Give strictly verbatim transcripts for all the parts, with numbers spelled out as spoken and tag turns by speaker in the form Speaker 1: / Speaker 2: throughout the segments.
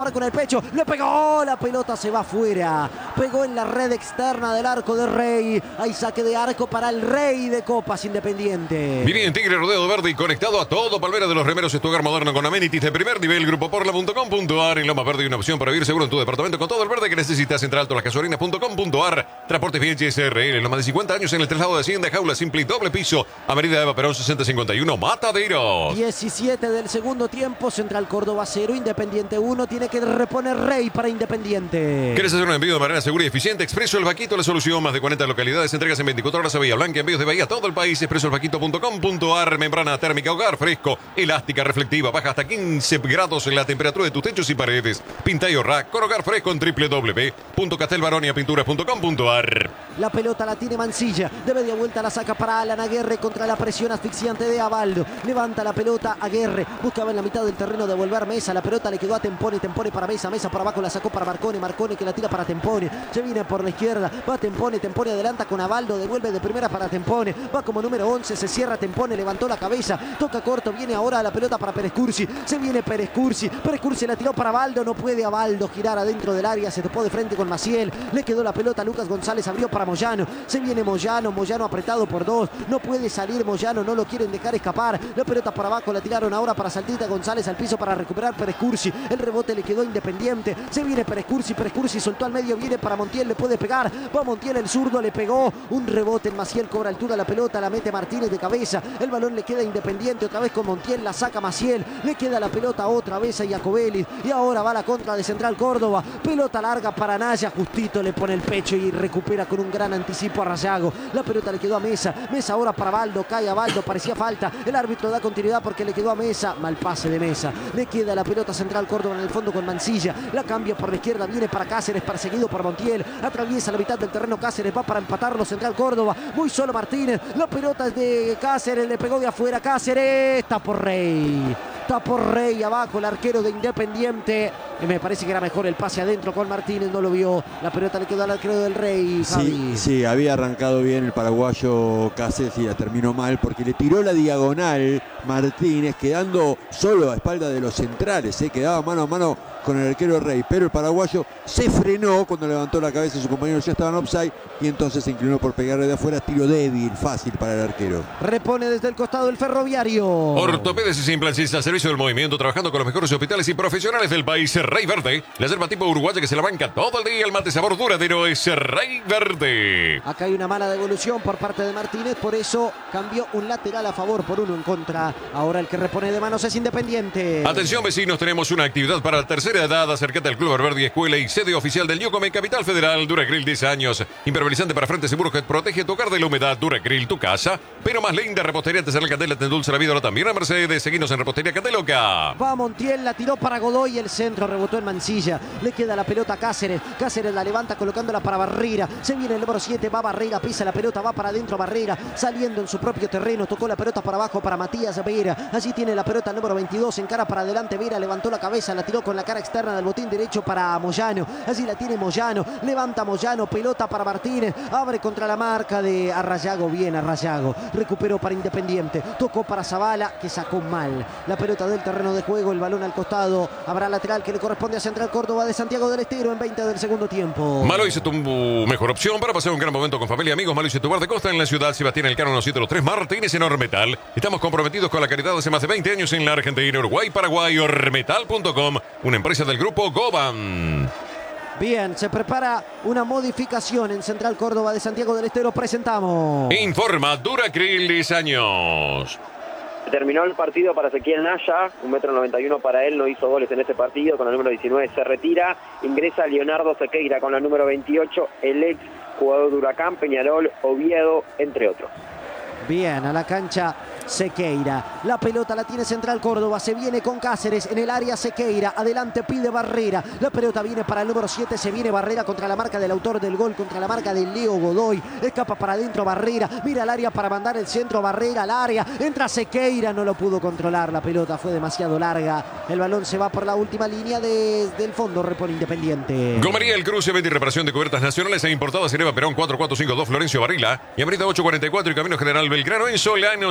Speaker 1: disparar con el pecho. Le pegó, la pelota se va afuera. Pegó en la red externa del arco de Rey. Hay saque de arco para el Rey de Copas Independiente.
Speaker 2: Viví en Tigre rodeado de verde y conectado a todo Palmera de los Remeros, es tu hogar moderno con amenities de primer nivel. Grupo Porla punto com punto ar. En Loma Verde hay una opción para vivir seguro en tu departamento con todo el verde que necesitas. Central Alto Las Gasolinas punto com punto ar. Transportes Bien S R L. En más de cincuenta años en el traslado de Hacienda, jaula simple y doble piso. Avenida Eva Perón sesenta cincuenta y uno, Mataderos.
Speaker 1: diecisiete del segundo tiempo. Central Córdoba cero, Independiente uno. Tiene que reponer Rey para Independiente.
Speaker 2: ¿Quieres hacer un envío de manera segura y eficiente? Expreso El Vaquito, la solución. Más de cuarenta localidades, entregas en veinticuatro horas a Bahía Blanca, envíos de Bahía a todo el país. expreso el vaquito punto com punto ar. Membrana térmica hogar fresco, elástica, reflectiva, baja hasta quince grados en la temperatura de tus techos y paredes. Pinta y ahorra con hogar fresco en doble u doble u doble u punto castelbaronia pinturas punto com punto ar.
Speaker 1: La pelota la tiene Mancilla. De media vuelta la saca para Alan Aguerre contra la presión asfixiante de Abaldo. Levanta la pelota Aguerre. Buscaba en la mitad del terreno devolver Mesa. La pelota le quedó a Tempone. Tempone para Mesa. Mesa por abajo la sacó para Marcone. Marcone que la tira para Tempone. Se viene por la izquierda. Va Tempone. Tempone adelanta con Abaldo. Devuelve de primera para Tempone. Va como número once. Se cierra Tempone. Levantó la cabeza. Toca corto. Viene ahora la pelota para Pérez Cursi. Se viene Pérez Cursi. Pérez Cursi la tiró para Abaldo. No puede Abaldo girar adentro del área. Se topó de frente con Maciel. Le quedó la pelota a Lucas González. Abrió para Moyano. Se viene Moyano. Moyano apretado por dos. No puede salir Moyano. No lo quieren dejar escapar. La pelota para abajo. La tiraron ahora para Saltita González al piso para recuperar Pérez Cursi. El rebote le quedó Independiente. Se viene Pérez Cursi. Pérez Cursi soltó al medio. Viene para Montiel. Le puede pegar. Va Montiel el zurdo. Le pegó. Un rebote en Maciel. Cobra altura la pelota. La mete Martínez de cabeza. El balón le queda Independiente. Otra vez con Montiel. La saca Maciel. Le queda la pelota otra vez a Iacobelis. Y ahora va la contra de Central Córdoba. Pelota larga para Naya. Justito le pone el pecho y recupera con un gran anticipo a Rayago. La pelota le quedó a Mesa. Mesa ahora para Baldo. Cae a Baldo. Parecía falta. El árbitro da continuidad porque le quedó a Mesa. Mal pase de Mesa. Le queda la pelota Central Córdoba en el fondo con Mancilla. La cambia por la izquierda. Viene para Cáceres. Perseguido por Montiel. Atraviesa la mitad del terreno Cáceres. Va para empatarlo Central Córdoba. Muy solo Martínez. La pelota es de Cáceres. Le pegó de afuera. Cáceres. Está por Rey. Está por Rey abajo el arquero de Independiente. Me parece que era mejor el pase adentro con Martínez. No lo vio. La pelota le quedó al arquero del Rey.
Speaker 3: Sí, sí, había arrancado bien el paraguayo Cáceres y la terminó mal porque le tiró la diagonal Martínez, quedando solo a espalda de los centrales. ¿eh? Quedaba mano a mano con el arquero Rey, pero el paraguayo se frenó cuando levantó la cabeza. Su compañero ya estaba en offside y entonces se inclinó por pegarle de afuera. Tiro débil, fácil para el arquero.
Speaker 1: Repone desde el costado el Ferroviario.
Speaker 2: Ortopedes y implantes al servicio del movimiento, trabajando con los mejores hospitales y profesionales del país. Rey Verde, la yerba tipo uruguaya que se la banca todo el día. El mate sabor duradero es Rey Verde.
Speaker 1: Acá hay una mala devolución por parte de Martínez, por eso cambió un lateral a favor por uno en contra. Ahora el que repone de manos es Independiente.
Speaker 2: Atención vecinos, tenemos una actividad para la tercera edad. Acércate al Club Verde Escuela y sede oficial del Yocome, Capital Federal. Duracril diez años. Impermeabilizante para frentes seguros que protege tu hogar de la humedad. Duracril, tu casa, pero más linda. Repostería Artesanal Candela, te endulza la vida. Ahora también a Mercedes. Seguinos en Repostería Candeloca.
Speaker 1: Va Montiel, la tiró para Godoy. El centro rebotó en Mancilla. Le queda la pelota a Cáceres. Cáceres la levanta colocándola para Barrera. Se viene el número siete. Va Barrera, pisa la pelota, va para adentro Barrera. Saliendo en su propio terreno. Tocó la pelota para abajo para Matías Vera. Allí tiene la pelota el número veintidós. Encara para adelante Vera. Levantó la cabeza. La tiró con la cara externa del botín derecho para Moyano. Allí la tiene Moyano. Levanta Moyano. Pelota para Martínez. Abre contra la marca de Arrayago. Bien Arrayago. Recuperó para Independiente. Tocó para Zavala, que sacó mal la pelota del terreno de juego. El balón al costado. Habrá lateral que le corresponde a Central Córdoba de Santiago del Estero en veinte del segundo tiempo.
Speaker 2: Maloise, tu mejor opción para pasar un gran momento con familia y amigos. Maloise, tu bar de costa en la ciudad. Sebastián Elcano, uno siete tres Martínez en Ormetal. Estamos comprometidos con la caridad hace más de veinte años en la Argentina, Uruguay, Paraguay. Ormetal punto com, una empresa del grupo Goban.
Speaker 1: Bien, se prepara una modificación en Central Córdoba de Santiago del Estero. Presentamos.
Speaker 2: Informa Duracril diez años.
Speaker 4: Terminó el partido para Ezequiel Naya, un metro noventa y uno para él, no hizo goles en ese partido, con el número diecinueve se retira, ingresa Leonardo Sequeira con la número veintiocho, el ex jugador de Huracán, Peñarol, Oviedo, entre otros.
Speaker 1: Bien, a la cancha Sequeira. La pelota la tiene Central Córdoba. Se viene con Cáceres en el área Sequeira. Adelante pide Barrera. La pelota viene para el número siete. Se viene Barrera contra la marca del autor del gol, contra la marca de Leo Godoy. Escapa para adentro Barrera. Mira al área para mandar el centro. Barrera al área. Entra Sequeira. No lo pudo controlar. La pelota fue demasiado larga. El balón se va por la última línea desde el fondo. Repone Independiente.
Speaker 2: Gomería El Cruce, venta y reparación de cubiertas nacionales e importadas en Eva Perón cuatro cuatro cinco dos Florencio Varila y Avenida ocho cuarenta y cuatro y Camino General Belgrano en Solano. Sacate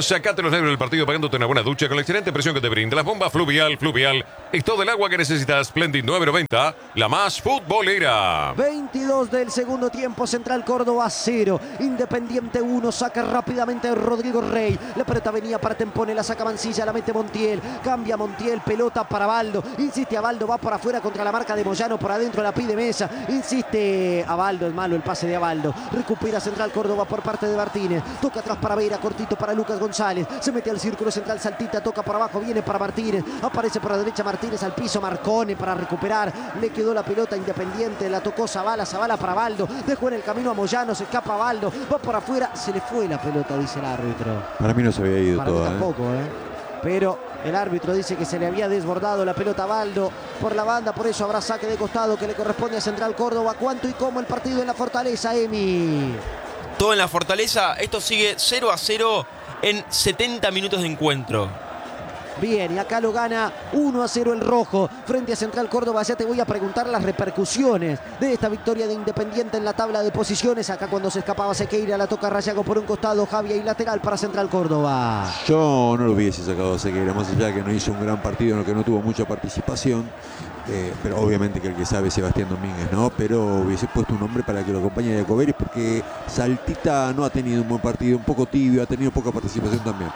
Speaker 2: los nervios del partido pagándote una buena ducha con la excelente presión que te brinda las bombas Fluvial. Fluvial es todo el agua que necesitas. Splendid nueve noventa, la más futbolera.
Speaker 1: veintidós del segundo tiempo, Central Córdoba cero, Independiente uno, saca rápidamente Rodrigo Rey, la pelota venía para Tempone, la saca Mancilla, la mete Montiel, cambia Montiel, pelota para Baldo, insiste Abaldo, va por afuera contra la marca de Moyano, por adentro la pide Mesa, insiste Abaldo, es malo el pase de Abaldo, recupera Central Córdoba por parte de Martínez, toca atrás para Vera, cortito para Lucas González, se mete al círculo central, saltita, toca por abajo, viene para Martínez, aparece por la derecha Martínez al piso, Marcone para recuperar, le quedó la pelota Independiente, la tocó Zavala, Zavala para Baldo, dejó en el camino a Moyano, se escapa Baldo, va por afuera, se le fue la pelota, dice el árbitro.
Speaker 3: Para mí no se había ido
Speaker 1: Para
Speaker 3: toda.
Speaker 1: mí tampoco, ¿eh? Pero el árbitro dice que se le había desbordado la pelota a Baldo por la banda, por eso habrá saque de costado que le corresponde a Central Córdoba. ¿Cuánto y cómo el partido en la Fortaleza, Emi?
Speaker 5: Todo en la Fortaleza, esto sigue cero a cero en setenta minutos de encuentro.
Speaker 1: Bien, y acá lo gana uno a cero el rojo frente a Central Córdoba. Ya te voy a preguntar las repercusiones de esta victoria de Independiente en la tabla de posiciones. Acá cuando se escapaba Sequeira, la toca Rayago por un costado, Javier, y lateral para Central Córdoba.
Speaker 3: Yo no lo hubiese sacado a Sequeira, más allá de que no hizo un gran partido en el que no tuvo mucha participación. Eh, pero obviamente que el que sabe es Sebastián Domínguez, ¿no? Pero hubiese puesto un hombre para que lo acompañe a Jacoberis, porque Saltita no ha tenido un buen partido, un poco tibio, ha tenido poca participación también.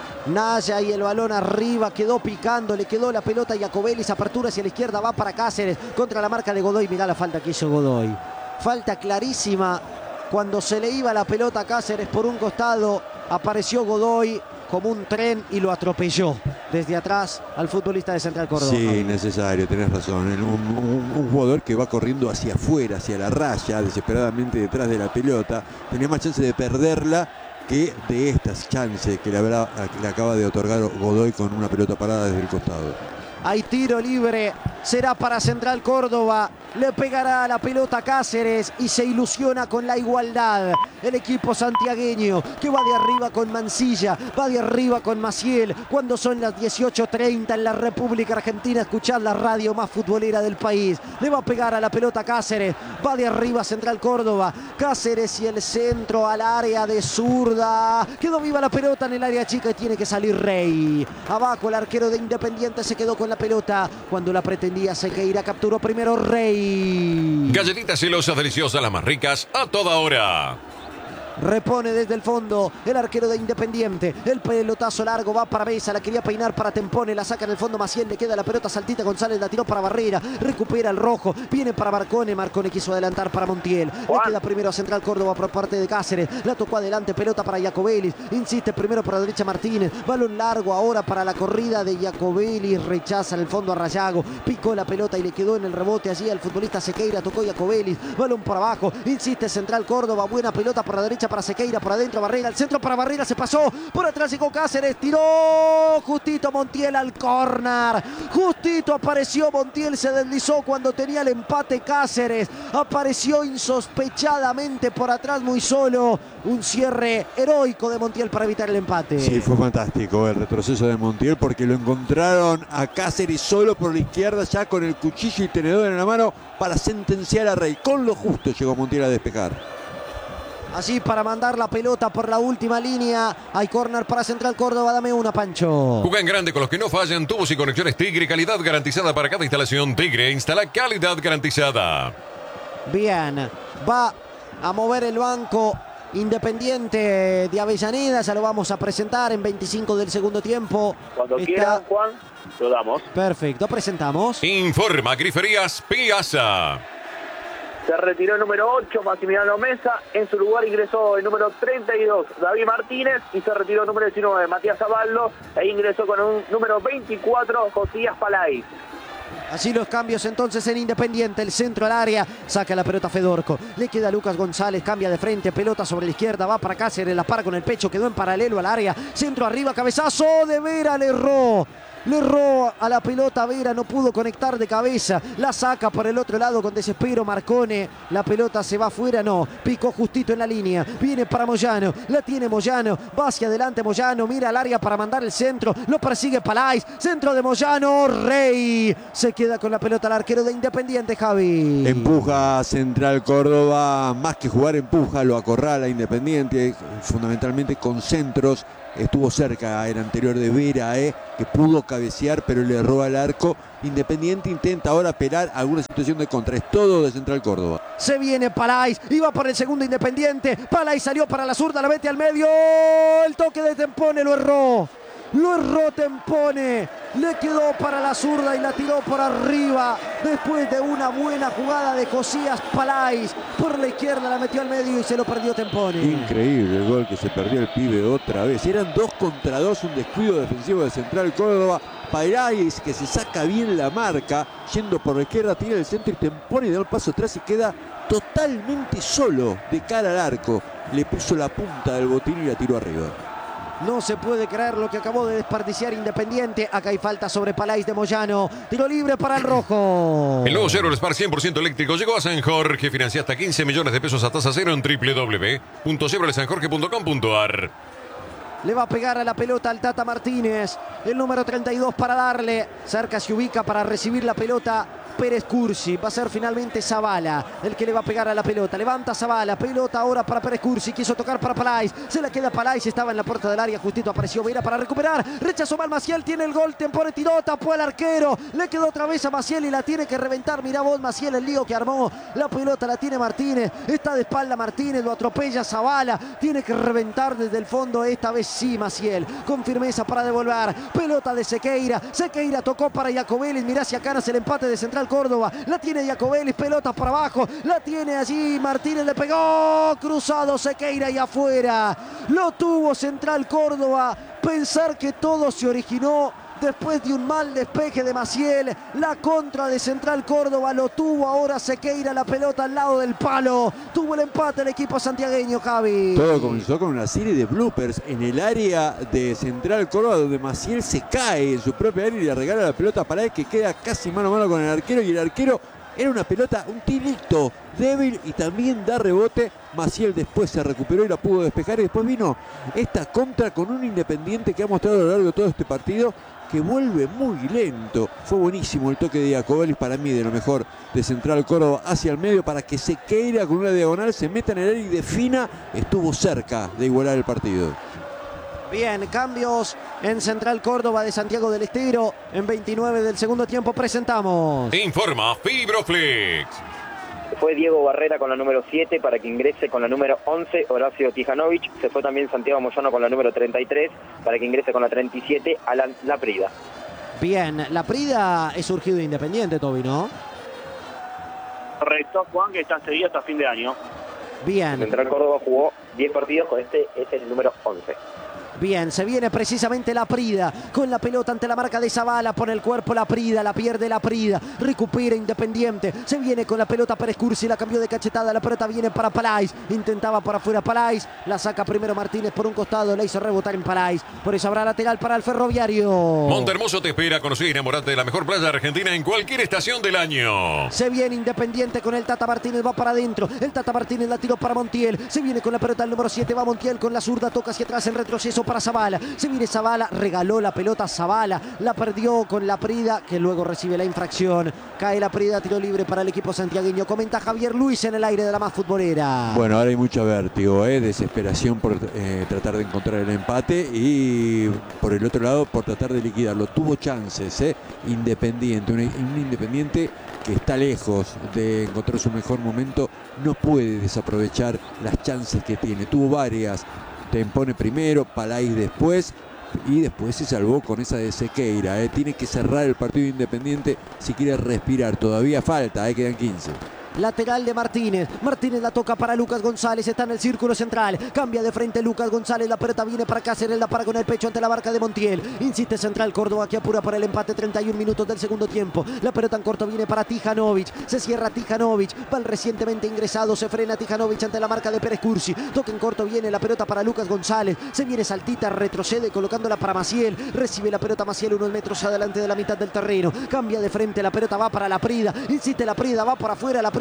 Speaker 1: Naya y el balón arriba, quedó picando, le quedó la pelota a Jacobelis, apertura hacia la izquierda, va para Cáceres, contra la marca de Godoy. Mirá la falta que hizo Godoy. Falta clarísima, cuando se le iba la pelota a Cáceres por un costado, apareció Godoy como un tren y lo atropelló desde atrás al futbolista de Central Córdoba.
Speaker 3: Sí, necesario, tenés razón. Un, un, un jugador que va corriendo hacia afuera, hacia la raya, desesperadamente detrás de la pelota, tenía más chance de perderla que de estas chances que le, habrá, que le acaba de otorgar Godoy con una pelota parada desde el costado.
Speaker 1: Hay tiro libre, será para Central Córdoba, le pegará la pelota a Cáceres y se ilusiona con la igualdad. El equipo santiagueño que va de arriba con Mancilla, va de arriba con Maciel, cuando son las dieciocho treinta en la República Argentina. Escuchad la radio más futbolera del país. Le va a pegar a la pelota a Cáceres, va de arriba Central Córdoba, Cáceres y el centro al área de zurda. Quedó viva la pelota en el área chica y tiene que salir Rey. Abajo el arquero de Independiente se quedó con la pelota cuando la pretendía Sequeira, capturó primero Rey.
Speaker 2: Galletitas celosas deliciosas, las más ricas a toda hora.
Speaker 1: Repone desde el fondo el arquero de Independiente. El pelotazo largo va para Mesa. La quería peinar para Tempone. La saca en el fondo Maciel. Le queda la pelota Saltita. González la tiró para Barrera. Recupera el rojo. Viene para Marcone. Marcone quiso adelantar para Montiel. Le queda primero a Central Córdoba por parte de Cáceres. La tocó adelante. Pelota para Jacobelis. Insiste primero por la derecha Martínez. Balón largo ahora para la corrida de Jacobelis. Rechaza en el fondo a Rayago. Picó la pelota y le quedó en el rebote allí al futbolista Sequeira. Tocó Jacobelis. Balón por abajo. Insiste Central Córdoba. Buena pelota por la derecha para Sequeira, por adentro Barrera, el centro para Barrera, se pasó, por atrás llegó Cáceres, tiró justito Montiel al córner, justito apareció Montiel, se deslizó cuando tenía el empate Cáceres, apareció insospechadamente por atrás muy solo, un cierre heroico de Montiel para evitar el empate.
Speaker 3: Sí, fue fantástico el retroceso de Montiel porque lo encontraron a Cáceres solo por la izquierda, ya con el cuchillo y tenedor en la mano para sentenciar a Rey. Con lo justo llegó Montiel a despejar.
Speaker 1: Allí para mandar la pelota por la última línea. Hay córner para Central Córdoba. Dame una, Pancho.
Speaker 2: Juega en grande con los que no fallan. Tubos y conexiones Tigre. Calidad garantizada para cada instalación. Tigre instala calidad garantizada.
Speaker 1: Bien. Va a mover el banco Independiente de Avellaneda. Ya lo vamos a presentar en veinticinco del segundo tiempo.
Speaker 4: Cuando
Speaker 1: Está...
Speaker 4: quieran, Juan, lo damos.
Speaker 1: Perfecto, presentamos.
Speaker 2: Informa Griferías Piazza.
Speaker 4: Se retiró el número ocho, Maximiliano Mesa. En su lugar ingresó el número treinta y dos, David Martínez. Y se retiró el número diecinueve, Matías Abaldo. E ingresó con un número veinticuatro, Josías Palay.
Speaker 1: Así los cambios entonces en Independiente. El centro al área. Saca la pelota Fedorco. Le queda a Lucas González. Cambia de frente. Pelota sobre la izquierda. Va para Cáceres. La para con el pecho. Quedó en paralelo al área. Centro arriba. Cabezazo de Vera. Le erró. Le erró a la pelota Vera, no pudo conectar de cabeza. La saca por el otro lado con desespero Marcone. La pelota se va afuera, no. Picó justito en la línea. Viene para Moyano. La tiene Moyano. Va hacia adelante Moyano. Mira al área para mandar el centro. Lo persigue Palais. Centro de Moyano. Rey. Se queda con la pelota el arquero de Independiente, Javi.
Speaker 3: Empuja Central Córdoba. Más que jugar, empuja. Lo acorrala Independiente. Fundamentalmente con centros. estuvo cerca el anterior de Vera, eh, que pudo cabecear pero le erró al arco. Independiente intenta ahora apelar a alguna situación de contra, es todo de Central Córdoba.
Speaker 1: Se viene Palais, iba por el segundo Independiente, Palais salió para la zurda, la mete al medio, el toque de Tempone lo erró. Lo erró Tempone, le quedó para la zurda y la tiró por arriba. Después de una buena jugada de Josías Palais, por la izquierda la metió al medio y se lo perdió Tempone.
Speaker 3: Increíble el gol que se perdió el pibe otra vez. Eran dos contra dos, un descuido defensivo de Central Córdoba. Palais que se saca bien la marca, yendo por la izquierda, tira el centro y Tempone da el paso atrás y queda totalmente solo de cara al arco. Le puso la punta del botín y la tiró arriba.
Speaker 1: No se puede creer lo que acabó de desperdiciar Independiente. Acá hay falta sobre Palais de Moyano. Tiro libre para el rojo.
Speaker 2: El nuevo Chevrolet Spark cien por ciento eléctrico llegó a San Jorge. Financia hasta quince millones de pesos a tasa cero en w w w punto chevrolet san jorge punto com punto a r.
Speaker 1: Le va a pegar a la pelota al Tata Martínez. El número treinta y dos para darle. Cerca se ubica para recibir la pelota Pérez Cursi. Va a ser finalmente Zavala el que le va a pegar a la pelota. Levanta Zavala. Pelota ahora para Pérez Cursi. Quiso tocar para Palais. Se la queda Palais. Estaba en la puerta del área. Justito apareció Vera para recuperar. Rechazó mal Maciel. Tiene el gol. Tempone tiró. Tapó al arquero. Le quedó otra vez a Maciel y la tiene que reventar. Mirá vos, Maciel, el lío que armó. La pelota la tiene Martínez. Está de espalda Martínez. Lo atropella Zavala. Tiene que reventar desde el fondo. Esta vez sí, Maciel. Con firmeza para devolver. Pelota de Sequeira. Sequeira tocó para Jacobelis. Mirá hacia Canas el empate de Central Córdoba. La tiene Jacobelis, pelota para abajo. La tiene allí Martínez, le pegó. Cruzado Sequeira y afuera. Lo tuvo Central Córdoba. Pensar que todo se originó después de un mal despeje de Maciel. La contra de Central Córdoba lo tuvo ahora Sequeira, la pelota al lado del palo. Tuvo el empate el equipo santiagueño, Javi.
Speaker 3: Todo comenzó con una serie de bloopers en el área de Central Córdoba, donde Maciel se cae en su propia área y le regala la pelota para él, que queda casi mano a mano con el arquero, y el arquero era una pelota, un tirito débil y también da rebote. Maciel después se recuperó y la pudo despejar, y después vino esta contra con un Independiente que ha mostrado a lo largo de todo este partido que vuelve muy lento. Fue buenísimo el toque de Jacobelis, para mí de lo mejor de Central Córdoba, hacia el medio para que Sequeira con una diagonal se meta en el área y defina. Estuvo cerca de igualar el partido.
Speaker 1: Bien, cambios en Central Córdoba de Santiago del Estero. En veintinueve del segundo tiempo presentamos.
Speaker 2: Informa Fibroflex.
Speaker 4: Fue Diego Barrera con la número siete para que ingrese con la número once Horacio Tijanovic. Se fue también Santiago Moyano con la número treinta y tres para que ingrese con la treinta y siete Alan Laprida.
Speaker 1: Bien, Laprida es surgido de Independiente, Toby, ¿no?
Speaker 6: Correcto, Juan, que está seguido hasta fin de año.
Speaker 1: Bien.
Speaker 4: Central Córdoba jugó diez partidos, con este es el número once.
Speaker 1: Bien, se viene precisamente Laprida con la pelota ante la marca de Zavala, pone el cuerpo Laprida, la pierde Laprida, recupera Independiente, se viene con la pelota Pérez Cursi, la cambió de cachetada, la pelota viene para Palais, intentaba por afuera Palais, la saca primero Martínez por un costado, la hizo rebotar en Palais, por eso habrá lateral para el Ferroviario.
Speaker 2: Montehermoso te espera, conocer y enamorarte de la mejor playa de Argentina en cualquier estación del año.
Speaker 1: Se viene Independiente con el Tata Martínez, va para adentro, el Tata Martínez la tiró para Montiel, se viene con la pelota el número siete, va Montiel con la zurda, toca hacia atrás en retroceso para Zavala, se viene Zavala, regaló la pelota Zavala, la perdió con Laprida, que luego recibe la infracción, cae Laprida, tiro libre para el equipo santiagueño, comenta Javier Luis en el aire de la más futbolera.
Speaker 3: Bueno, ahora hay mucho vértigo, ¿eh? Desesperación por eh, tratar de encontrar el empate, y por el otro lado por tratar de liquidarlo. Tuvo chances, ¿eh? Independiente, un, un Independiente que está lejos de encontrar su mejor momento, no puede desaprovechar las chances que tiene, tuvo varias. Tempone primero, Palais después, y después se salvó con esa de Sequeira. ¿eh? Tiene que cerrar el partido Independiente si quiere respirar. Todavía falta, ¿eh? Quedan quince.
Speaker 1: Lateral de Martínez. Martínez la toca para Lucas González. Está en el círculo central. Cambia de frente Lucas González. La pelota viene para Cáceres. La para con el pecho ante la barca de Montiel. Insiste Central Córdoba que apura para el empate. treinta y un minutos del segundo tiempo. La pelota en corto viene para Tijanovic. Se cierra Tijanovic. Va el recientemente ingresado. Se frena Tijanovic ante la marca de Pérez Cursi. Toca en corto. Viene la pelota para Lucas González. Se viene Saltita. Retrocede colocándola para Maciel. Recibe la pelota Maciel unos metros adelante de la mitad del terreno. Cambia de frente. La pelota va para Laprida. Insiste Laprida. Va para afuera. Laprida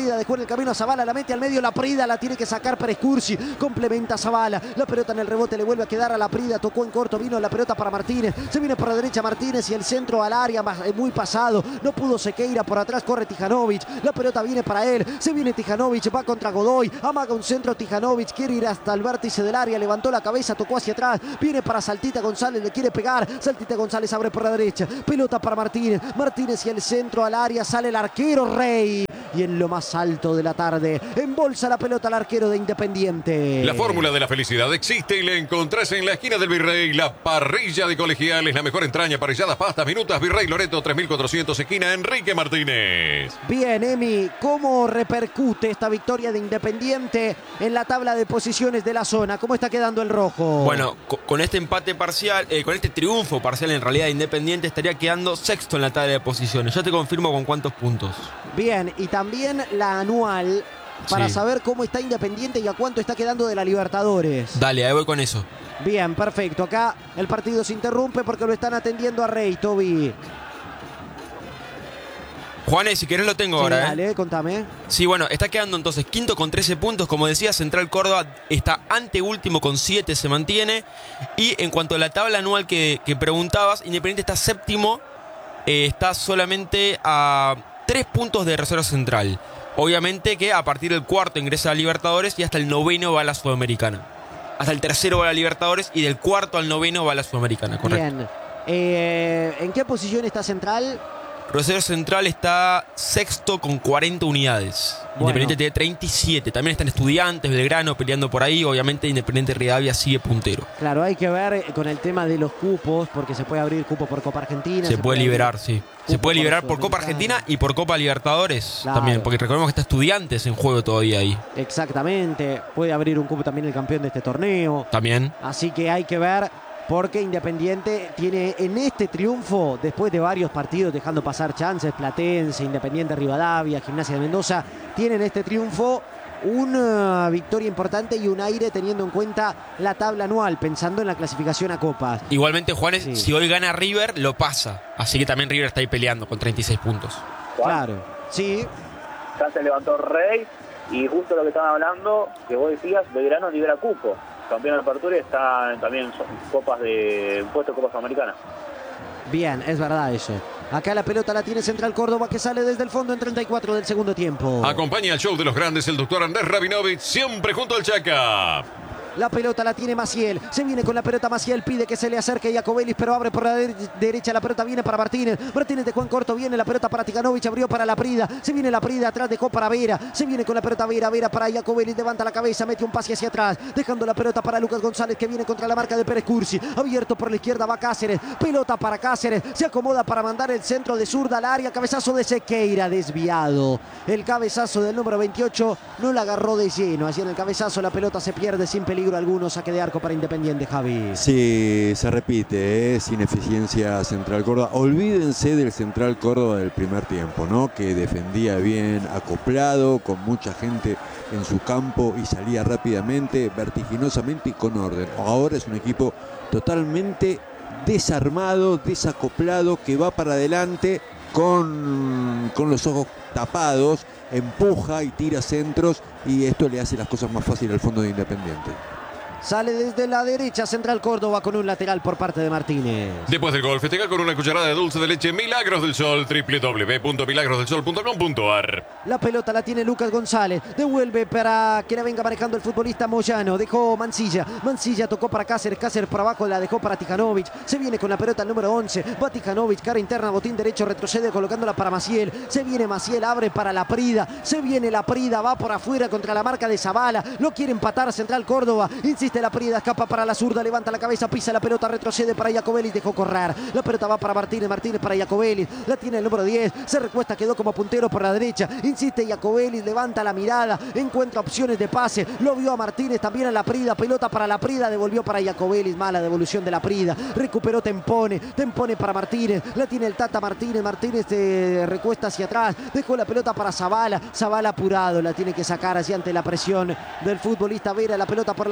Speaker 1: Prida dejó en el camino a Zavala, la mete al medio, la Prida la tiene que sacar para Escursi, complementa Zavala, la pelota en el rebote le vuelve a quedar a la Prida, tocó en corto, vino la pelota para Martínez, se viene por la derecha Martínez y el centro al área, muy pasado, no pudo Sequeira, por atrás corre Tijanovic, la pelota viene para él, se viene Tijanovic, va contra Godoy, amaga un centro Tijanovic, quiere ir hasta el vértice del área, levantó la cabeza, tocó hacia atrás, viene para Saltita González, le quiere pegar, Saltita González abre por la derecha, pelota para Martínez, Martínez y el centro al área, sale el arquero Rey, y en lo más alto de la tarde, embolsa la pelota al arquero de Independiente.
Speaker 2: La fórmula de la felicidad existe y la encontrás en la esquina del Virrey, la parrilla de Colegiales, la mejor entraña, parrilladas, pastas, minutas, Virrey Loreto tres mil cuatrocientos, esquina Enrique Martínez.
Speaker 1: Bien, Emi, ¿cómo repercute esta victoria de Independiente en la tabla de posiciones de la zona? ¿Cómo está quedando el rojo?
Speaker 5: Bueno, con este empate parcial, eh, con este triunfo parcial en realidad Independiente estaría quedando sexto en la tabla de posiciones. Yo te confirmo con cuántos puntos.
Speaker 1: Bien, y también la anual para
Speaker 5: Sí.
Speaker 1: saber cómo está Independiente y a cuánto está quedando de la Libertadores.
Speaker 5: Dale, ahí voy con eso.
Speaker 1: Bien, perfecto. Acá el partido se interrumpe porque lo están atendiendo a Rey, Toby.
Speaker 5: Juanes, si querés lo tengo
Speaker 1: Sí,
Speaker 5: ahora, ¿eh?
Speaker 1: dale, contame.
Speaker 5: Sí, bueno, está quedando entonces quinto con trece puntos. Como decía, Central Córdoba está anteúltimo con siete, se mantiene. Y en cuanto a la tabla anual que, que preguntabas, Independiente está séptimo. Eh, está solamente a tres puntos de Reserva Central. Obviamente que a partir del cuarto ingresa a Libertadores y hasta el noveno va a la Sudamericana. Hasta el tercero va a la Libertadores y del cuarto al noveno va a la Sudamericana, correcto.
Speaker 1: Bien. Eh, ¿En qué posición está Central?
Speaker 5: Rosario Central está sexto con cuarenta unidades.
Speaker 1: Bueno.
Speaker 5: Independiente tiene treinta y siete. También están Estudiantes, Belgrano peleando por ahí. Obviamente Independiente Rivadavia sigue puntero.
Speaker 1: Claro, hay que ver con el tema de los cupos, porque se puede abrir cupo por Copa Argentina.
Speaker 5: Se puede liberar, sí. Se
Speaker 1: cupo
Speaker 5: puede
Speaker 1: por
Speaker 5: liberar por Copa
Speaker 1: Sudamericana.
Speaker 5: Argentina y por Copa Libertadores
Speaker 1: Claro.
Speaker 5: también. Porque recordemos que está Estudiantes en juego todavía ahí.
Speaker 1: Exactamente. Puede abrir un cupo también el campeón de este torneo.
Speaker 5: También.
Speaker 1: Así que hay que ver, porque Independiente tiene en este triunfo, después de varios partidos dejando pasar chances, Platense, Independiente Rivadavia, Gimnasia de Mendoza, tienen este triunfo una victoria importante y un aire teniendo en cuenta la tabla anual, pensando en la clasificación a Copas.
Speaker 5: Igualmente, Juanes,
Speaker 1: Sí.
Speaker 5: si hoy gana River, lo pasa. Así que también River está ahí peleando con treinta y seis puntos.
Speaker 1: Claro, sí,
Speaker 6: Ya se levantó Rey y justo lo que estaban hablando, que vos decías, Belgrano libera cupo. Campeón de apertura y está también son copas de puesto de Copa Sudamericana.
Speaker 1: bien, es verdad eso. Acá la pelota la tiene Central Córdoba, que sale desde el fondo en treinta y cuatro del segundo tiempo.
Speaker 2: Acompaña el show de los grandes el doctor Andrés Rabinovich, siempre junto al Chaca.
Speaker 1: La pelota la tiene Maciel. Se viene con la pelota Maciel. Pide que se le acerque Iacobelis, pero abre por la de derecha. La pelota viene para Martínez. Martínez dejó en corto. Viene la pelota para Tikanovic. Abrió para la Prida. Se viene la Prida. Atrás dejó para Vera. Se viene con la pelota Vera. Vera para Iacobelis. Levanta la cabeza. Mete un pase hacia atrás. Dejando la pelota para Lucas González, que viene contra la marca de Pérez Cursi. Abierto por la izquierda va Cáceres. Pelota para Cáceres. Se acomoda para mandar el centro de zurda al área. Cabezazo de Sequeira. Desviado. El cabezazo del número veintiocho no la agarró de lleno. Así en el cabezazo la pelota se pierde sin peligro alguno. Saque de arco para Independiente, Javi.
Speaker 3: Sí, se repite, ¿eh? Sin eficiencia Central Córdoba. Olvídense del Central Córdoba del primer tiempo, ¿no? Que defendía bien, acoplado, con mucha gente en su campo y salía rápidamente, vertiginosamente y con orden. Ahora es un equipo totalmente desarmado, desacoplado, que va para adelante con, con los ojos tapados, empuja y tira centros, y esto le hace las cosas más fáciles al fondo de Independiente.
Speaker 1: Sale desde la derecha Central Córdoba con un lateral por parte de Martínez.
Speaker 2: Después del gol, festeja con una cucharada de dulce de leche Milagros del Sol, doble u doble u doble u punto milagros del sol punto com punto a r.
Speaker 1: La pelota la tiene Lucas González. Devuelve para que la venga manejando el futbolista Moyano. Dejó Mancilla. Mancilla tocó para Cáceres. Cáceres por abajo la dejó para Tijanovic. Se viene con la pelota el número once. Va Tijanovic, cara interna, botín derecho, retrocede colocándola para Maciel. Se viene Maciel, abre para la Prida. Se viene la Prida, va por afuera contra la marca de Zavala. Lo quiere empatar Central Córdoba. Insiste la Prida, escapa para la zurda, levanta la cabeza, pisa la pelota, retrocede para Iacobelis, dejó correr. La pelota va para Martínez, Martínez para Iacobelis. La tiene el número diez. Se recuesta, quedó como puntero por la derecha. Insiste Iacobelis, levanta la mirada, encuentra opciones de pase. Lo vio a Martínez, también a la Prida. Pelota para la Prida, devolvió para Iacobelis. Mala devolución de la Prida. Recuperó Tempone. Tempone para Martínez. La tiene el Tata Martínez. Martínez se recuesta hacia atrás. Dejó la pelota para Zavala. Zavala apurado. La tiene que sacar hacia ante la presión del futbolista Vera. La pelota por la banda de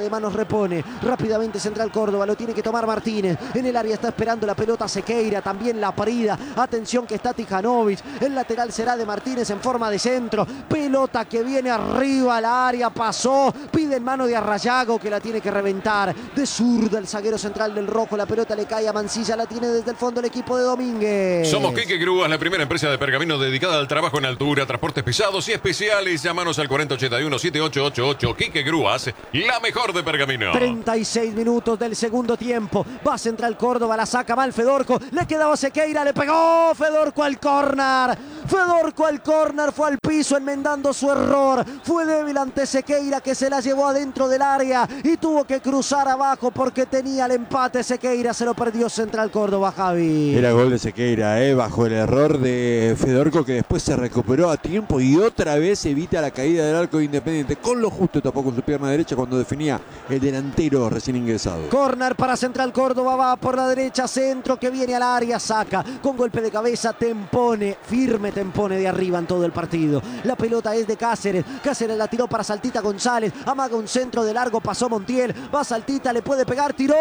Speaker 1: de manos repone. Rápidamente Central Córdoba, lo tiene que tomar Martínez. En el área está esperando la pelota Sequeira, también la Prida. Atención que está Tijanovic. El lateral será de Martínez en forma de centro. Pelota que viene arriba al área, pasó. Pide en mano de Arrayago que la tiene que reventar. De zurda el zaguero central del rojo. La pelota le cae a Mancilla, la tiene desde el fondo el equipo de Domínguez.
Speaker 2: Somos Quique Grúas, la primera empresa de pergamino dedicada al trabajo en altura, transportes pesados y especiales. Llámanos al cuarenta ochenta y uno setenta y ocho ochenta y ocho. Quique Grúas, la mejor de pergamino.
Speaker 1: treinta y seis minutos del segundo tiempo. Va Central Córdoba, la saca mal Fedorco. Le quedaba Sequeira, le pegó Fedorco al córner. Fedorco al córner, fue al piso enmendando su error. Fue débil ante Sequeira que se la llevó adentro del área y tuvo que cruzar abajo porque tenía el empate. Sequeira se lo perdió Central Córdoba, Javi.
Speaker 3: Era gol de Sequeira, eh, bajo el error de Fedorco, que después se recuperó a tiempo y otra vez evita la caída del arco de Independiente. Con lo justo tapó con su pierna derecha cuando definía el delantero recién ingresado.
Speaker 1: Córner para Central Córdoba, va por la derecha, centro que viene al área, saca con golpe de cabeza, Tempone, firme Tempone de arriba en todo el partido. La pelota es de Cáceres, Cáceres la tiró para Saltita González, amaga un centro de largo, pasó Montiel, va Saltita, le puede pegar, tiró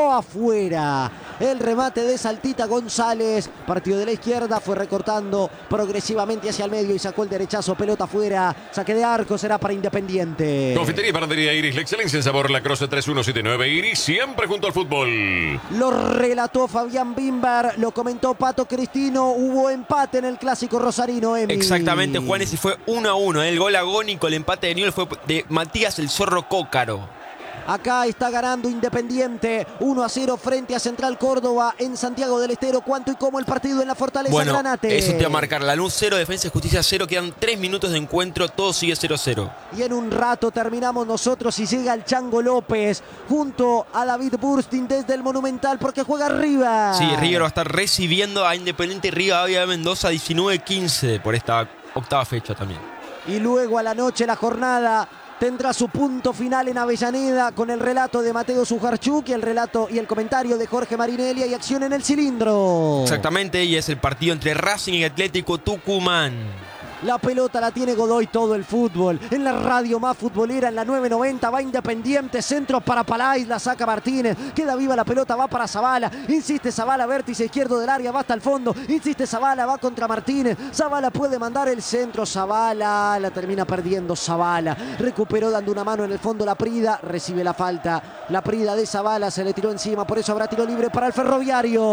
Speaker 1: afuera. El remate de Saltita González, partido de la izquierda, fue recortando progresivamente hacia el medio y sacó el derechazo, pelota afuera, saque de arco, será para Independiente.
Speaker 2: Confitería y panadería Iris, la excelencia en sabor, la Croce tres uno siete nueve. Iris, siempre junto al fútbol.
Speaker 1: Lo relató Fabián Bimber, lo comentó Pato Cristino, hubo empate en el clásico rosarino, Emi.
Speaker 5: Exactamente, Juanes, y fue uno a uno. El gol agónico, el empate de Newell's fue de Matías el Zorro Cócaro.
Speaker 1: Acá está ganando Independiente uno a cero frente a Central Córdoba en Santiago del Estero. ¿Cuánto y cómo el partido en la Fortaleza
Speaker 5: Bueno,
Speaker 1: Granate?
Speaker 5: eso te va a marcar. La luz cero, Defensa y Justicia cero. Quedan tres minutos de encuentro. Todo sigue cero cero.
Speaker 1: Y en un rato terminamos nosotros y llega el Chango López junto a David Burstin desde el Monumental porque juega arriba.
Speaker 5: Sí, River va a estar recibiendo a Independiente Rivadavia de Mendoza diecinueve quince por esta octava fecha también.
Speaker 1: Y luego a la noche la jornada tendrá su punto final en Avellaneda con el relato de Mateo Sujarchuk y el relato y el comentario de Jorge Marinelli y acción en el cilindro.
Speaker 5: Exactamente, y es el partido entre Racing y Atlético Tucumán.
Speaker 1: La pelota la tiene Godoy, todo el fútbol. En la radio más futbolera, en la nueve noventa, va Independiente, centro para Palais, la saca Martínez. Queda viva la pelota, va para Zavala. Insiste Zavala, vértice izquierdo del área, va hasta el fondo. Insiste Zavala, va contra Martínez. Zavala puede mandar el centro, Zavala la termina perdiendo Zavala. Recuperó dando una mano en el fondo la Prida, recibe la falta. La Prida de Zavala se le tiró encima, por eso habrá tiro libre para el Ferroviario.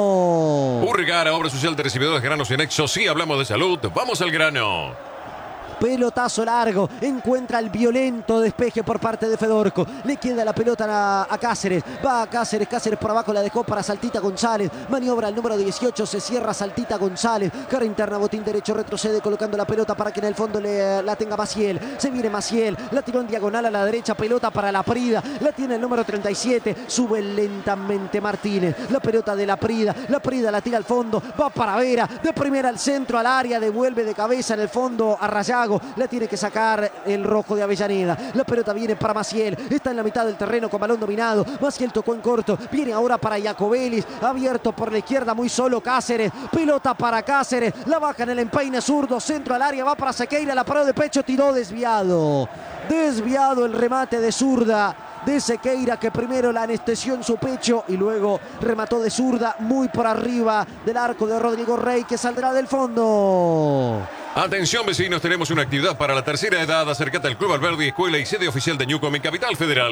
Speaker 2: Urgara, obra social de recibidores granos y anexos. Sí, hablamos de salud. Vamos al grano.
Speaker 1: Pelotazo largo, encuentra el violento despeje por parte de Fedorco. Le queda la pelota a, a Cáceres. Va a Cáceres, Cáceres por abajo la dejó para Saltita González. Maniobra el número dieciocho, se cierra Saltita González. Cara interna, botín derecho, retrocede colocando la pelota para que en el fondo le, la tenga Maciel. Se viene Maciel, la tiró en diagonal a la derecha, pelota para la Prida. La tiene el número treinta y siete, sube lentamente Martínez. La pelota de la Prida, la Prida la tira al fondo, va para Vera. De primera al centro, al área, devuelve de cabeza en el fondo a Rayago. La tiene que sacar el rojo de Avellaneda. La pelota viene para Maciel. Está en la mitad del terreno con balón dominado. Maciel tocó en corto. Viene ahora para Jacobelis. Abierto por la izquierda, muy solo Cáceres. Pelota para Cáceres. La baja en el empeine zurdo. Centro al área. Va para Sequeira. La paró de pecho. Tiró desviado. Desviado el remate de zurda de Sequeira, que primero la anestesió en su pecho y luego remató de zurda muy por arriba del arco de Rodrigo Rey, que saldrá del fondo.
Speaker 2: Atención vecinos, tenemos una actividad para la tercera edad. Acércate al Club Alberdi, escuela y sede oficial de Newcom en Capital Federal.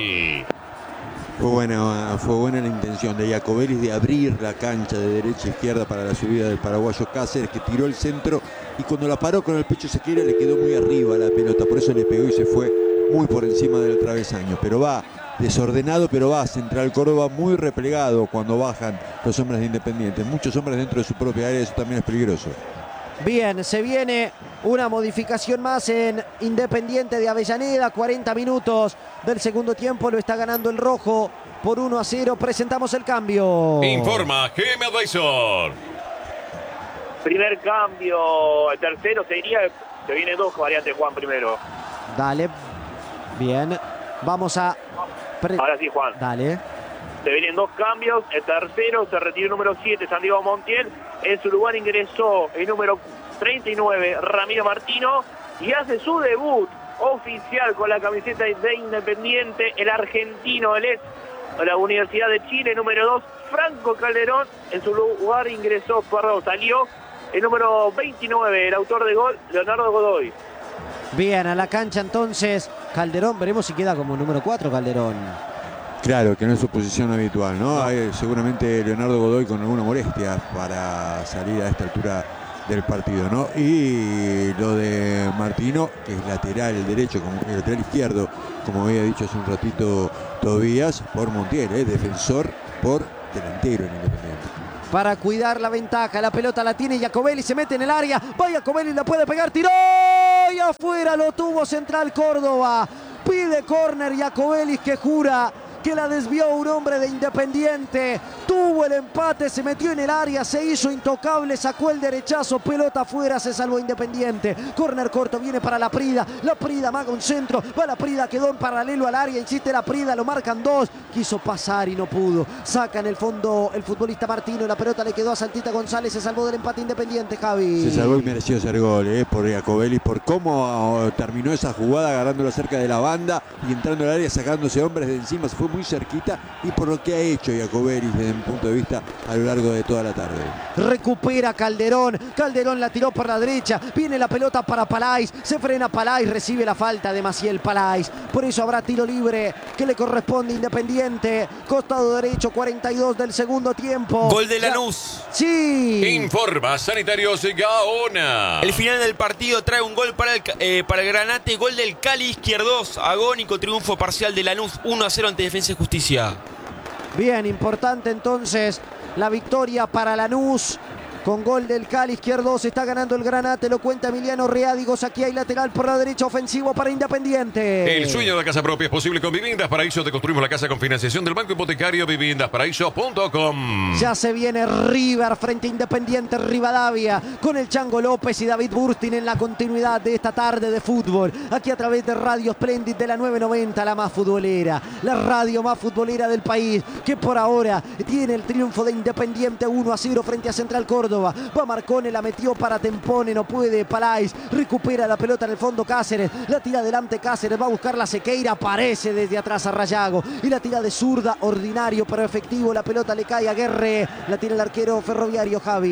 Speaker 3: Fue buena, fue buena la intención de Jacobelis de abrir la cancha de derecha a izquierda para la subida del paraguayo Cáceres, que tiró el centro y cuando la paró con el pecho Sequeira le quedó muy arriba la pelota, por eso le pegó y se fue muy por encima del travesaño. Pero va desordenado, pero va Central Córdoba muy replegado cuando bajan los hombres de Independiente. Muchos hombres dentro de su propia área, eso también es peligroso.
Speaker 1: Bien, se viene una modificación más en Independiente de Avellaneda. cuarenta minutos del segundo tiempo, lo está ganando el rojo por uno a cero. Presentamos el cambio.
Speaker 2: Informa G M Advisor.
Speaker 6: Primer cambio, el tercero sería, se vienen dos variantes, Juan, primero.
Speaker 1: Dale, bien, vamos a... Pre...
Speaker 6: Ahora sí, Juan.
Speaker 1: Dale.
Speaker 6: Se vienen dos cambios, el tercero se retiró el número siete, Santiago Montiel. En su lugar ingresó el número treinta y nueve, Ramiro Martino. Y hace su debut oficial con la camiseta de Independiente, el argentino, el ex de la Universidad de Chile, número dos, Franco Calderón. En su lugar ingresó, perdón, salió el número veintinueve, el autor de gol, Leonardo Godoy.
Speaker 1: Bien, a la cancha entonces Calderón, veremos si queda como número cuatro Calderón.
Speaker 3: Claro, que no es su posición habitual, ¿no? Hay seguramente Leonardo Godoy con alguna molestia para salir a esta altura del partido, ¿no? Y lo de Martino, que es lateral derecho, como el lateral izquierdo, como había dicho hace un ratito Tobías, por Montiel, ¿eh? Defensor por delantero en Independiente.
Speaker 1: Para cuidar la ventaja, la pelota la tiene Jacobelli, se mete en el área, va Jacobelli, la puede pegar, tiró y afuera lo tuvo Central Córdoba. Pide córner Jacobelli, que jura que la desvió un hombre de Independiente. Tuvo el empate, se metió en el área, se hizo intocable, sacó el derechazo, pelota afuera, se salvó Independiente. Córner corto, viene para la Prida, la Prida maga un centro, va la Prida, quedó en paralelo al área, insiste la Prida, lo marcan dos, quiso pasar y no pudo. Saca en el fondo el futbolista Martino, la pelota le quedó a Saltita González, se salvó del empate Independiente, Javi.
Speaker 3: Se salvó y mereció hacer gol, ¿eh? Por Jacobelli, por cómo terminó esa jugada, agarrándolo cerca de la banda y entrando al área, sacándose hombres de encima, se fue muy cerquita, y por lo que ha hecho Jacobelli desde mi punto de vista a lo largo de toda la tarde.
Speaker 1: Recupera Calderón, Calderón la tiró por la derecha, viene la pelota para Palais, se frena Palais, recibe la falta de Maciel Palais, por eso habrá tiro libre que le corresponde a Independiente, costado derecho, cuarenta y dos del segundo tiempo.
Speaker 5: Gol de Lanús.
Speaker 1: Sí.
Speaker 2: Informa Sanitarios Gaona.
Speaker 5: El final del partido trae un gol para el, eh, para el Granate, gol del Cali Izquierdos, agónico triunfo parcial de Lanús, uno a cero ante Defensa y Justicia.
Speaker 1: Bien, importante entonces la victoria para Lanús. Con gol del Cali Izquierdo se está ganando el Granate, lo cuenta Emiliano Reádigos. Aquí hay lateral por la derecha, ofensivo para Independiente.
Speaker 2: El sueño de la casa propia es posible con Viviendas Paraíso. Te construimos la casa con financiación del Banco Hipotecario. Viviendas Paraíso punto com.
Speaker 1: Ya se viene River frente a Independiente Rivadavia con el Chango López y David Burstin en la continuidad de esta tarde de fútbol. Aquí a través de Radio Splendid de la nueve noventa, la más futbolera, la radio más futbolera del país, que por ahora tiene el triunfo de Independiente uno a cero frente a Central Córdoba. Va Marcone, la metió para Tempone, no puede Palais, recupera la pelota en el fondo Cáceres, la tira adelante Cáceres, va a buscar la Sequeira, aparece desde atrás a Rayago y la tira de zurda, ordinario pero efectivo, la pelota le cae a Guerre, la tira el arquero Ferroviario, Javi.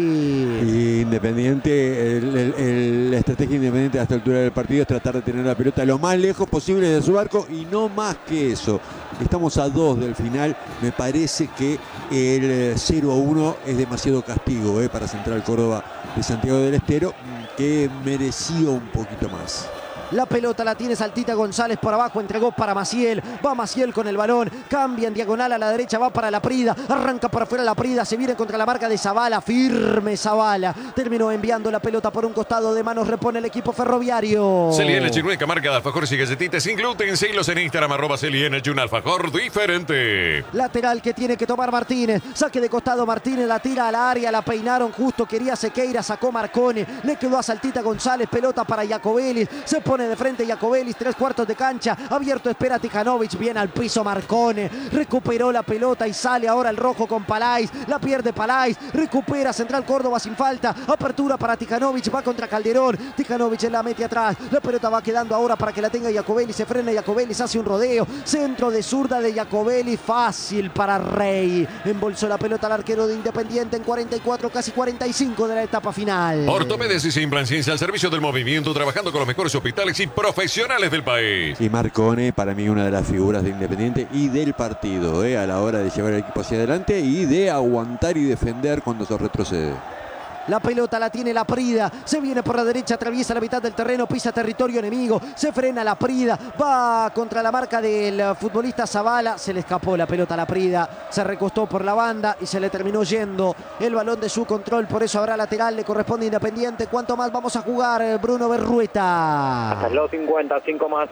Speaker 3: Y Independiente, el, el, el, la estrategia Independiente a esta altura del partido es tratar de tener la pelota lo más lejos posible de su arco y no más que eso. Estamos a dos del final, me parece que el cero a uno es demasiado castigo eh, para Central Córdoba de Santiago del Estero, que mereció un poquito más.
Speaker 1: La pelota la tiene Saltita González por abajo, entregó para Maciel, va Maciel con el balón, cambia en diagonal a la derecha, va para la Prida, arranca para afuera la Prida, se viene contra la marca de Zavala, firme Zavala, terminó enviando la pelota por un costado de manos, repone el equipo Ferroviario.
Speaker 2: Celiene Chinueca, marca de alfajores y galletitas sin gluten, seguilos en Instagram, arroba Celiene, un alfajor diferente.
Speaker 1: Lateral que tiene que tomar Martínez, saque de costado Martínez, la tira al área, la peinaron justo, quería Sequeira, sacó Marcone, le quedó a Saltita González, pelota para Jacobelli, se pone de frente Jacobelli, tres cuartos de cancha, abierto espera Tijanovic, viene al piso Marcone, recuperó la pelota y sale ahora el rojo con Palais, la pierde Palais, recupera Central Córdoba sin falta, apertura para Tijanovic, va contra Calderón, Tijanovic la mete atrás, la pelota va quedando ahora para que la tenga Jacobelli, se frena Jacobelli, se hace un rodeo, centro de zurda de Jacobelli, fácil para Rey, embolsó la pelota al arquero de Independiente en cuarenta y cuatro, casi cuarenta y cinco de la etapa final.
Speaker 2: Ortopedes y Implant Ciencia al servicio del movimiento, trabajando con los mejores hospitales y profesionales del país.
Speaker 3: Y Marcone, para mí, una de las figuras de Independiente y del partido, eh, a la hora de llevar el equipo hacia adelante y de aguantar y defender cuando se retrocede.
Speaker 1: La pelota la tiene la Prida, se viene por la derecha, atraviesa la mitad del terreno, pisa territorio enemigo, se frena la Prida, va contra la marca del futbolista Zavala, se le escapó la pelota a la Prida, se recostó por la banda y se le terminó yendo el balón de su control, por eso habrá lateral, le corresponde a Independiente. ¿Cuánto más vamos a jugar, Bruno Berrueta?
Speaker 4: Hasta los cincuenta, cinco más.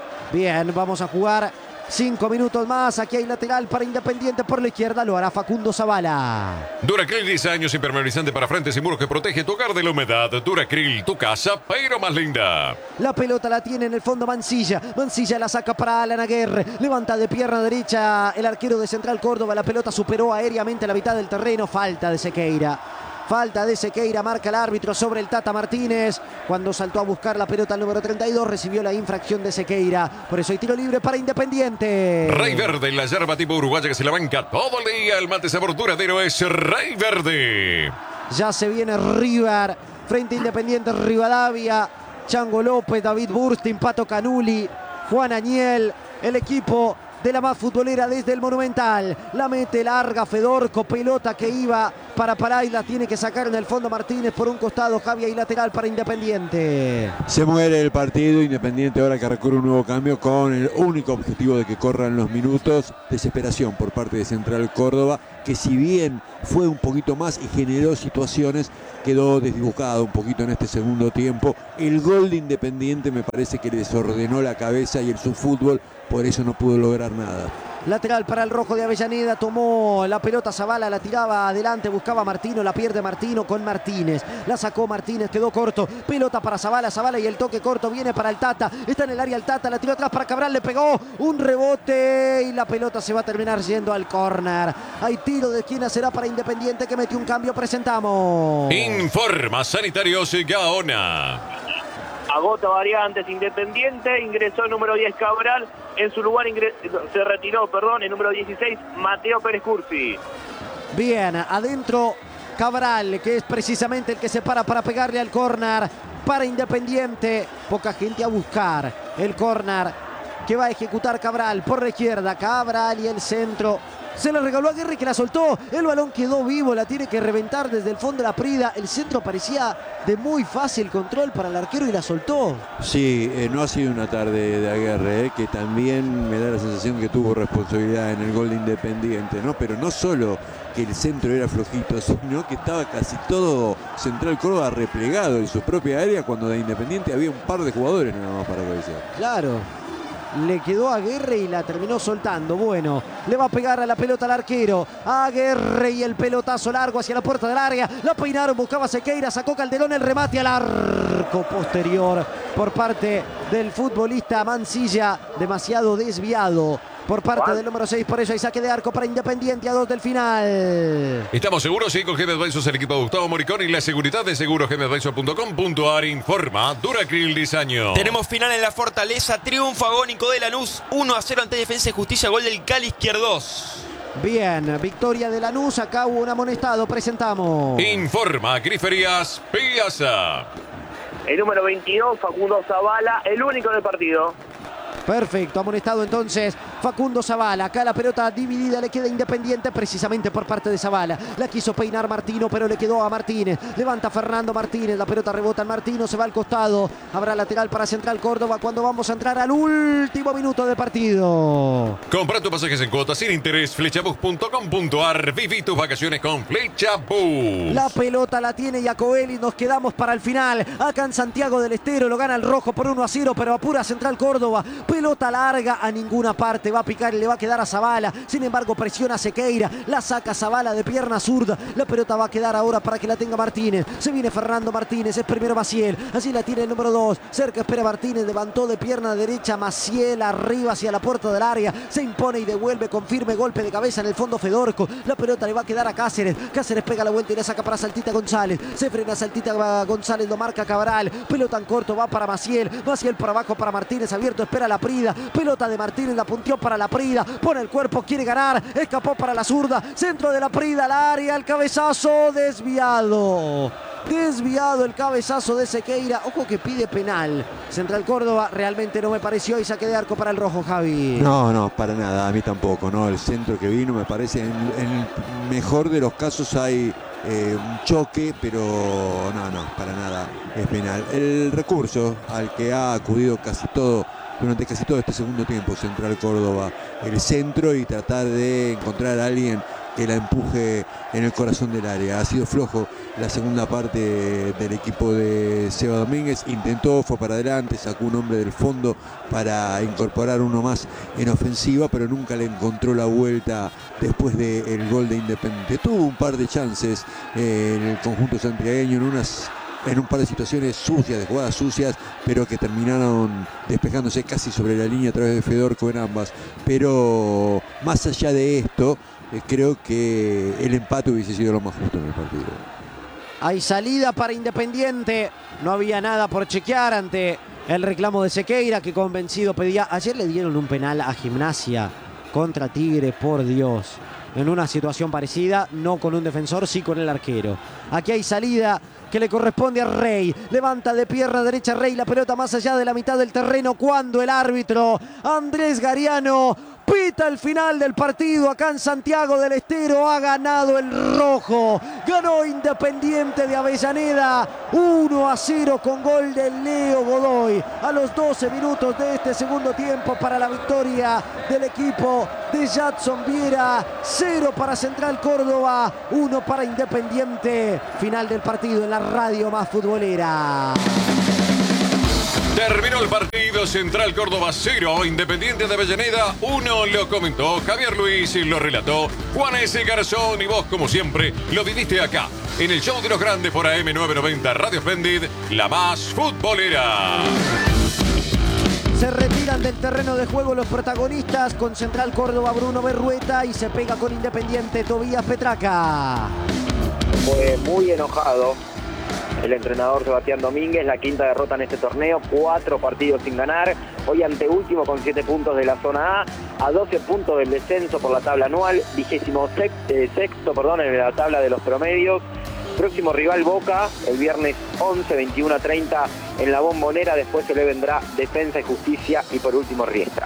Speaker 1: Bien, vamos a jugar cinco minutos más. Aquí hay lateral para Independiente por la izquierda. Lo hará Facundo Zavala.
Speaker 2: Duracril, diez años, impermeabilizante para frentes y muros que protege tu hogar de la humedad. Duracril, tu casa, pero más linda.
Speaker 1: La pelota la tiene en el fondo Mancilla. Mancilla la saca para Alan Aguirre. Levanta de pierna derecha el arquero de Central Córdoba. La pelota superó aéreamente la mitad del terreno. Falta de Sequeira. Falta de Sequeira, marca el árbitro sobre el Tata Martínez. Cuando saltó a buscar la pelota el número treinta y dos, recibió la infracción de Sequeira. Por eso hay tiro libre para Independiente.
Speaker 2: Rey Verde, la yerba tipo uruguaya que se la banca todo el día. El mate sabor duradero es Rey Verde.
Speaker 1: Ya se viene River frente a Independiente Rivadavia. Chango López, David Burstin, Pato Canuli, Juan Añel. El equipo de la más futbolera desde el Monumental. La mete larga Fedorco, pelota que iba para Pará y la tiene que sacar en el fondo Martínez por un costado. Javier y lateral para Independiente.
Speaker 3: Se muere el partido. Independiente ahora que recurre un nuevo cambio con el único objetivo de que corran los minutos. Desesperación por parte de Central Córdoba, que si bien fue un poquito más y generó situaciones, quedó desdibujado un poquito en este segundo tiempo. El gol de Independiente me parece que le desordenó la cabeza y el subfútbol, por eso no pudo lograr nada.
Speaker 1: Lateral para el rojo de Avellaneda, tomó la pelota Zavala, la tiraba adelante, buscaba Martino, la pierde Martino con Martínez, la sacó Martínez, quedó corto, pelota para Zavala, Zavala y el toque corto viene para el Tata, está en el área el Tata, la tiró atrás para Cabral, le pegó un rebote y la pelota se va a terminar yendo al córner. Hay tiro de esquina, será para Independiente que metió un cambio, presentamos.
Speaker 2: Informa Sanitarios Gaona.
Speaker 6: Agota variantes Independiente, ingresó el número diez Cabral, en su lugar ingres... se retiró, perdón, el número dieciséis Mateo Pérez Cursi.
Speaker 1: Bien, adentro Cabral, que es precisamente el que se para para pegarle al córner para Independiente. Poca gente a buscar el córner que va a ejecutar Cabral por la izquierda. Cabral y el centro. Se la regaló a Aguirre que la soltó. El balón quedó vivo, la tiene que reventar desde el fondo de la Prida. El centro parecía de muy fácil control para el arquero y la soltó.
Speaker 3: Sí, eh, no ha sido una tarde de Aguirre, eh, que también me da la sensación que tuvo responsabilidad en el gol de Independiente, ¿no? Pero no solo que el centro era flojito, sino que estaba casi todo Central Córdoba replegado en su propia área, cuando de Independiente había un par de jugadores nada más para cabecear.
Speaker 1: Claro. Le quedó a Aguirre y la terminó soltando. Bueno, le va a pegar a la pelota al arquero. Aguirre y el pelotazo largo hacia la puerta del área. La peinaron, buscaba Sequeira, sacó Calderón, el remate al arco posterior por parte del futbolista Mancilla. Demasiado desviado por parte del número seis, por eso hay saque de arco para Independiente a dos del final.
Speaker 2: Estamos seguros, sí, con G M Advisors, el equipo de Gustavo Moricón y la seguridad de seguros G M Advisors punto com punto ar informa Duracril Diseño.
Speaker 5: Tenemos final en la Fortaleza, triunfo agónico de Lanús, uno a cero ante Defensa y Justicia, gol del Cali Izquierdos.
Speaker 1: Bien, victoria de Lanús, acá hubo un amonestado, presentamos.
Speaker 2: Informa Griferías Piazza.
Speaker 6: El número veintidós, Facundo Zavala, el único del partido.
Speaker 1: Perfecto, amonestado entonces Facundo Zavala. Acá la pelota dividida le queda Independiente precisamente por parte de Zavala. La quiso peinar Martino, pero le quedó a Martínez. Levanta Fernando Martínez, la pelota rebota en Martino, se va al costado. Habrá lateral para Central Córdoba cuando vamos a entrar al último minuto de partido.
Speaker 2: Compra tus pasajes en cuotas sin interés, flechabus punto com punto ar. Viví tus vacaciones con Flechabus.
Speaker 1: La pelota la tiene Iacovelli, nos quedamos para el final. Acá en Santiago del Estero lo gana el rojo por uno a cero, pero apura Central Córdoba. Pelota larga a ninguna parte, va a picar y le va a quedar a Zavala. Sin embargo, presiona a Sequeira, la saca Zavala de pierna zurda. La pelota va a quedar ahora para que la tenga Martínez. Se viene Fernando Martínez, es primero Maciel. Así la tiene el número dos. Cerca espera Martínez, levantó de pierna derecha Maciel arriba hacia la puerta del área. Se impone y devuelve con firme golpe de cabeza en el fondo Fedorco. La pelota le va a quedar a Cáceres. Cáceres pega la vuelta y la saca para Saltita González. Se frena Saltita González, lo marca Cabral. Pelota en corto, va para Maciel. Maciel por abajo para Martínez, abierto, espera la Prida. Pelota de Martínez, la punteó para la Prida. Pone el cuerpo, quiere ganar. Escapó para la zurda. Centro de la Prida al área. El cabezazo desviado. Desviado el cabezazo de Sequeira. Ojo que pide penal. Central Córdoba realmente no me pareció. Y saque de arco para el rojo, Javi.
Speaker 3: No, no, para nada. A mí tampoco, ¿no? El centro que vino me parece, en, en el mejor de los casos hay eh, un choque, pero no, no, para nada es penal. El recurso al que ha acudido casi todo durante casi todo este segundo tiempo Central Córdoba, el centro, y tratar de encontrar a alguien que la empuje en el corazón del área. Ha sido flojo la segunda parte del equipo de Seba Domínguez. Intentó, fue para adelante, sacó un hombre del fondo para incorporar uno más en ofensiva, pero nunca le encontró la vuelta después del gol de Independiente. Tuvo un par de chances eh, en el conjunto santiagueño, en unas en un par de situaciones sucias, de jugadas sucias, pero que terminaron despejándose casi sobre la línea a través de Fedorco en ambas. Pero más allá de esto, eh, creo que el empate hubiese sido lo más justo en el partido.
Speaker 1: Hay salida para Independiente. No había nada por chequear ante el reclamo de Sequeira, que convencido pedía. Ayer le dieron un penal a Gimnasia contra Tigre, por Dios. En una situación parecida, no con un defensor, sí con el arquero. Aquí hay salida que le corresponde a Rey. Levanta de pierna derecha Rey la pelota más allá de la mitad del terreno, cuando el árbitro Andrés Gariano pita el final del partido acá en Santiago del Estero. Ha ganado el rojo. Ganó Independiente de Avellaneda uno a cero con gol de Leo Godoy a los doce minutos de este segundo tiempo para la victoria del equipo de Jadson Viera. Cero para Central Córdoba, uno para Independiente. Final del partido en la radio más futbolera.
Speaker 2: Terminó el partido, Central Córdoba cero, Independiente de Avellaneda uno, lo comentó Javier Luis y lo relató Juan S. Garzón, y vos, como siempre, lo viviste acá, en el show de los grandes por A M novecientos noventa Radio Splendid, la más futbolera.
Speaker 1: Se retiran del terreno de juego los protagonistas, con Central Córdoba Bruno Berrueta, y se pega con Independiente Tobías Petraca.
Speaker 4: Fue muy enojado el entrenador Sebastián Domínguez, la quinta derrota en este torneo, cuatro partidos sin ganar, hoy anteúltimo con siete puntos de la zona A, a doce puntos del descenso por la tabla anual, vigésimo sexto, eh, sexto perdón, en la tabla de los promedios. Próximo rival Boca, el viernes once, veintiuno a treinta en la Bombonera, después se le vendrá Defensa y Justicia y por último Riestra.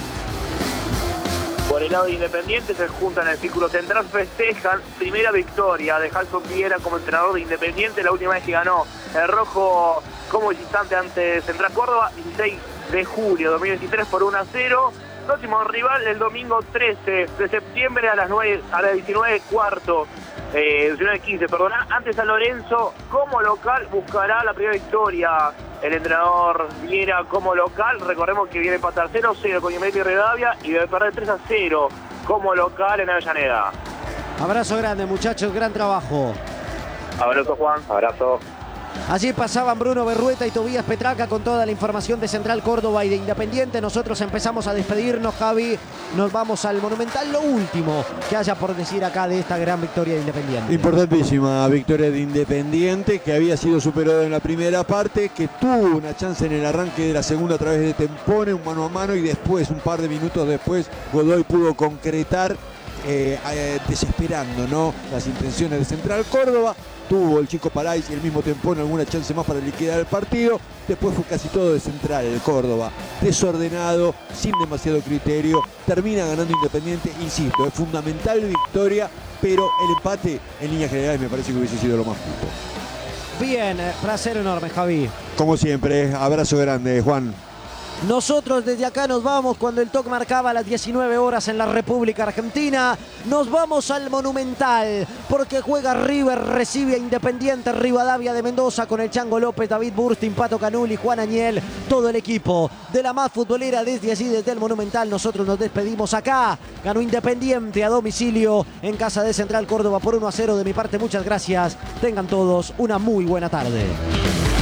Speaker 6: Por el lado de Independiente se juntan en el círculo central, festejan primera victoria de Jadson Viera como entrenador de Independiente, la última vez que ganó el rojo como visitante ante Central Córdoba, dieciséis de julio de dos mil veintitrés por uno a cero. Próximo rival el domingo trece de septiembre a las nueve, a las diecinueve cuarto, eh, diecinueve quince, perdona, ante San Lorenzo como local buscará la primera victoria. El entrenador Viera como local, recordemos que viene a empatar cero a cero con Independiente y Rivadavia y debe perder tres a cero como local en Avellaneda.
Speaker 1: Abrazo grande, muchachos, gran trabajo.
Speaker 6: Abrazo, Juan.
Speaker 4: Abrazo.
Speaker 1: Allí pasaban Bruno Berrueta y Tobías Petraca con toda la información de Central Córdoba y de Independiente. Nosotros empezamos a despedirnos, Javi. Nos vamos al Monumental. Lo último que haya por decir acá de esta gran victoria de Independiente.
Speaker 3: Importantísima victoria de Independiente, que había sido superado en la primera parte, que tuvo una chance en el arranque de la segunda a través de Tempone, un mano a mano, y después, un par de minutos después, Godoy pudo concretar, eh, eh, desesperando, ¿no?, las intenciones de Central Córdoba. Tuvo el chico Parais y el mismo Tempone alguna chance más para liquidar el partido. Después fue casi todo de Central, el Córdoba, desordenado, sin demasiado criterio. Termina ganando Independiente, insisto, es fundamental victoria, pero el empate en líneas generales me parece que hubiese sido lo más justo.
Speaker 1: Bien, placer enorme, Javi.
Speaker 3: Como siempre, abrazo grande, Juan.
Speaker 1: Nosotros desde acá nos vamos cuando el toque marcaba las diecinueve horas en la República Argentina. Nos vamos al Monumental porque juega River, recibe a Independiente Rivadavia de Mendoza con el Chango López, David Burstin, Pato Canuli, Juan Añel, todo el equipo de la más futbolera desde allí, desde el Monumental. Nosotros nos despedimos acá. Ganó Independiente a domicilio en casa de Central Córdoba por uno a cero. De mi parte, muchas gracias. Tengan todos una muy buena tarde.